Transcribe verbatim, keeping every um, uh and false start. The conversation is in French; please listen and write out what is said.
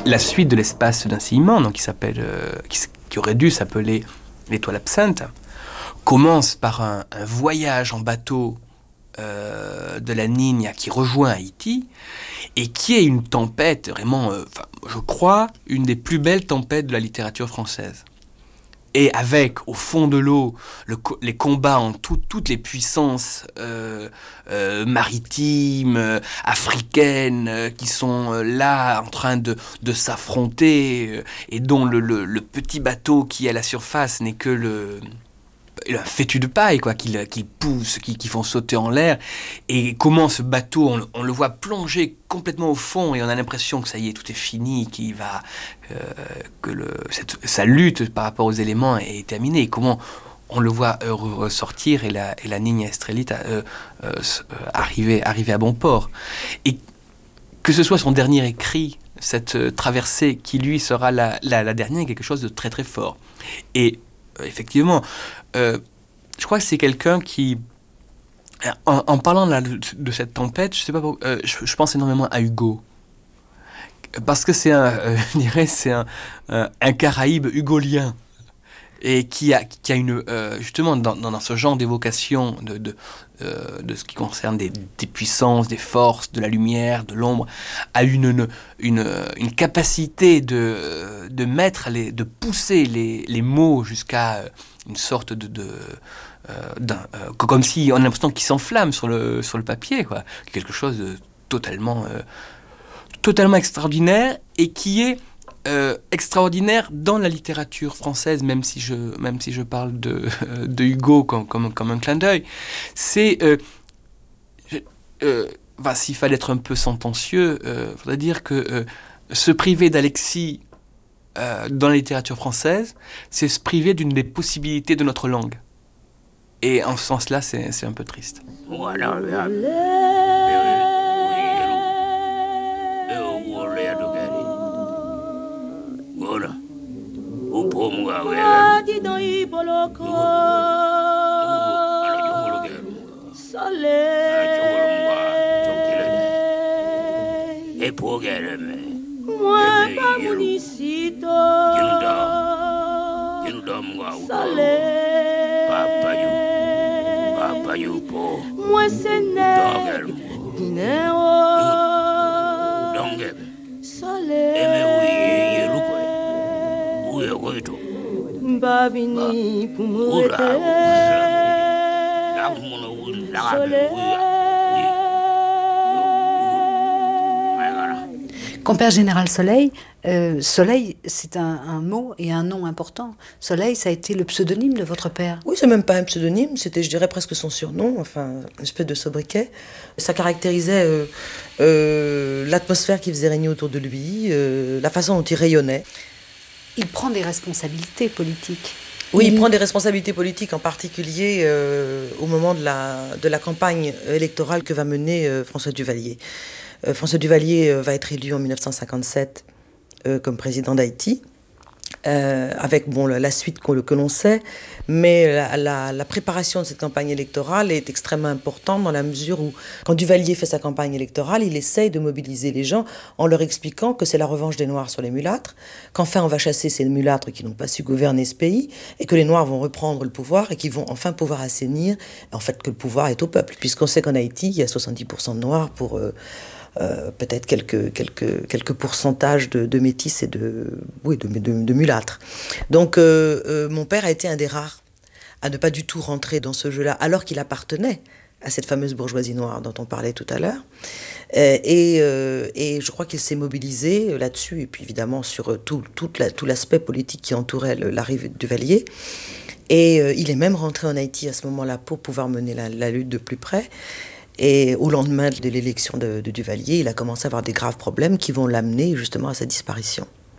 la suite de l'espace d'un ciment, donc qui s'appelle, euh, qui, qui aurait dû s'appeler l'étoile absinthe, commence par un, un voyage en bateau euh, de la Niña qui rejoint Haïti et qui est une tempête vraiment, euh, je crois, une des plus belles tempêtes de la littérature française. Et avec, au fond de l'eau, le, les combats en tout, toutes les puissances euh, euh, maritimes, euh, africaines, euh, qui sont euh, là en train de, de s'affronter, euh, et dont le, le, le petit bateau qui est à la surface n'est que le... un fétu de paille, quoi, qu'ils qu'ils poussent, qu'ils qu'ils font sauter en l'air. Et comment ce bateau, on, on le voit plonger complètement au fond, et on a l'impression que ça y est, tout est fini, qu'il va, euh, que le, cette, sa lutte par rapport aux éléments est terminée. Et comment on le voit euh, ressortir, et la, et la Niña Estrellita euh, euh, arriver, arriver à bon port. Et que ce soit son dernier écrit, cette euh, traversée qui lui sera la, la, la dernière, quelque chose de très très fort. Et euh, effectivement, euh, je crois que c'est quelqu'un qui, en, en parlant là, de, de cette tempête, je sais pas, euh, je, je pense énormément à Hugo, parce que c'est un, euh, je dirais, c'est un, un, un Caraïbe hugolien, et qui a, qui a une, euh, justement, dans, dans ce genre d'évocation de, de, euh, de ce qui concerne des, des puissances, des forces, de la lumière, de l'ombre, a une, une, une, une capacité de, de mettre, les, de pousser les, les mots jusqu'à une sorte de... de euh, d'un, euh, comme si on a l'impression qu'ils s'enflamment sur le, sur le papier, quoi. Quelque chose de totalement, euh, totalement extraordinaire, et qui est Euh, extraordinaire dans la littérature française, même si je, même si je parle de, euh, de Hugo comme, comme, comme un clin d'œil. C'est, euh, euh, bah, s'il fallait être un peu sentencieux, il euh, faudrait dire que euh, se priver d'Alexis euh, dans la littérature française, c'est se priver d'une des possibilités de notre langue. Et en ce sens-là, c'est, c'est un peu triste. Voilà. Compère Général Soleil, euh, Soleil, c'est un, un mot et un nom important. Soleil, ça a été le pseudonyme de votre père. Oui, c'est même pas un pseudonyme, c'était, je dirais, presque son surnom, enfin, une espèce de sobriquet. Ça caractérisait euh, euh, l'atmosphère qui faisait régner autour de lui, euh, la façon dont il rayonnait. Il prend des responsabilités politiques. Oui, il prend des responsabilités politiques, en particulier euh, au moment de la, de la campagne électorale que va mener euh, François Duvalier. Euh, François Duvalier euh, va être élu en mille neuf cent cinquante-sept euh, comme président d'Haïti, euh, avec bon, la, la suite que, que l'on sait, mais la, la, la préparation de cette campagne électorale est extrêmement importante dans la mesure où, quand Duvalier fait sa campagne électorale, il essaye de mobiliser les gens en leur expliquant que c'est la revanche des Noirs sur les mulâtres, qu'enfin on va chasser ces mulâtres qui n'ont pas su gouverner ce pays, et que les Noirs vont reprendre le pouvoir et qu'ils vont enfin pouvoir assainir, en fait que le pouvoir est au peuple, puisqu'on sait qu'en Haïti, il y a soixante-dix pour cent de Noirs pour... Euh, Euh, peut-être quelques, quelques, quelques pourcentages de, de métis et de, oui, de, de, de mulâtres. Donc euh, euh, mon père a été un des rares à ne pas du tout rentrer dans ce jeu-là, alors qu'il appartenait à cette fameuse bourgeoisie noire dont on parlait tout à l'heure. Euh, et, euh, et je crois qu'il s'est mobilisé là-dessus, et puis évidemment sur tout, tout, la, tout l'aspect politique qui entourait le, l'arrivée de Duvalier. Et euh, il est même rentré en Haïti à ce moment-là pour pouvoir mener la, la lutte de plus près. Et au lendemain de l'élection de, de Duvalier, il a commencé à avoir des graves problèmes qui vont l'amener justement à sa disparition.